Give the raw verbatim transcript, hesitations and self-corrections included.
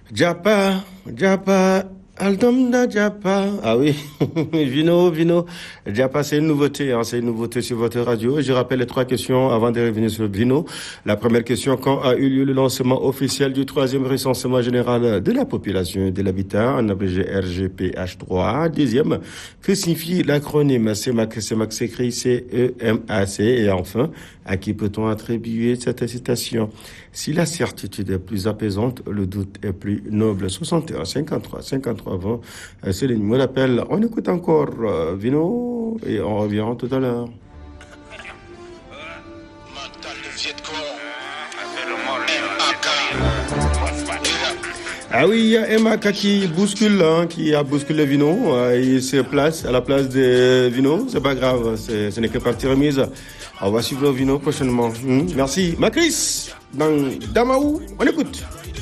Japa, Japa, Aldomda Japa. Ah oui, Vino, Vino. Japa, c'est une nouveauté, hein, c'est une nouveauté sur votre radio. Je rappelle les trois questions avant de revenir sur Vino. La première question, quand a eu lieu le lancement officiel du troisième recensement général de la population et de l'habitat, en abrégé R G P H trois? Deuxième, que signifie l'acronyme C E M A C? C E M A C s'écrit C E M A C. Et enfin, à qui peut-on attribuer cette citation? Si la certitude est plus apaisante, le doute est plus noble. soixante et un, cinquante-trois, cinquante-trois, vingt. C'est le numéro d'appel. On écoute encore euh, Vino et on revient tout à l'heure. Ah oui, il y a Emma qui bouscule, hein, qui a bousculé Vino. Euh, il se place à la place de Vino. C'est pas grave, c'est, ce n'est que partie remise. On va suivre Vino prochainement. Mmh, merci. Macris, dans Damaou, on écoute.